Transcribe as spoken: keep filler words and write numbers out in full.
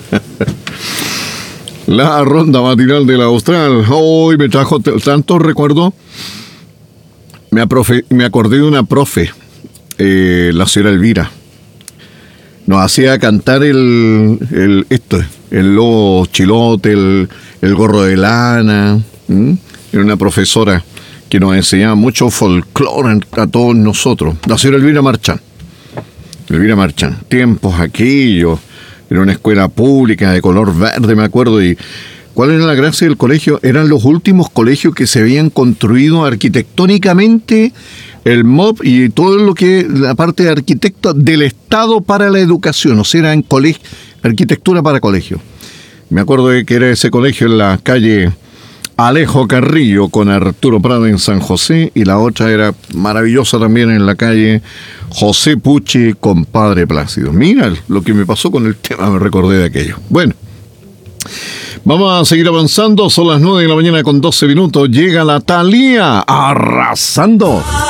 La ronda matinal de la Austral. Hoy me trajo t- tantos recuerdos. Me, aprofe- me acordé de una profe, eh, la señora Elvira. Nos hacía cantar el, el esto, el lobo chilote, el, el gorro de lana. ¿Mm? Era una profesora que nos enseñaba mucho folclore a todos nosotros. La señora Elvira Marchán. Elvira Marchán. Tiempos aquellos. Era una escuela pública de color verde, me acuerdo. Y ¿cuál era la gracia del colegio? Eran los últimos colegios que se habían construido arquitectónicamente, el M O P y todo lo que la parte de arquitecto del Estado para la educación. O sea, era en colegio, arquitectura para colegio. Me acuerdo de que era ese colegio en la calle Alejo Carrillo con Arturo Prado en San José, y la otra era maravillosa también en la calle José Pucci con Padre Plácido. Mira lo que me pasó con el tema, me recordé de aquello. Bueno, vamos a seguir avanzando. Son las nueve de la mañana con doce minutos. Llega la Thalía arrasando.